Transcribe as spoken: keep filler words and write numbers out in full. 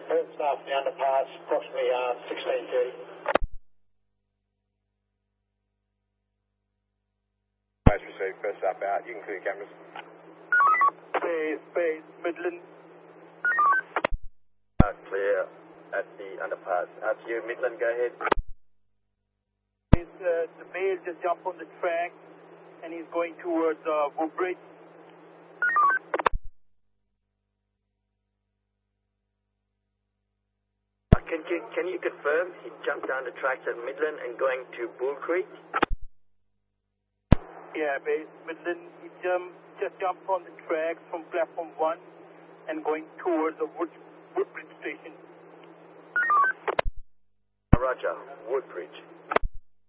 first off the underpass, approximately uh, sixteen thirty. Base received, first up out, you can clear cameras. Base, base, Midland. Uh, clear at the underpass. Out to you, Midland, go ahead. He's, uh, the male just jumped on the track and he's going towards uh, Woodbridge. Can you, can you confirm he jumped down the tracks at Midland and going to Bull Creek? Yeah, base, Midland. He jumped, just jumped on the tracks from platform one and going towards the Wood, Woodbridge station. Roger, Woodbridge.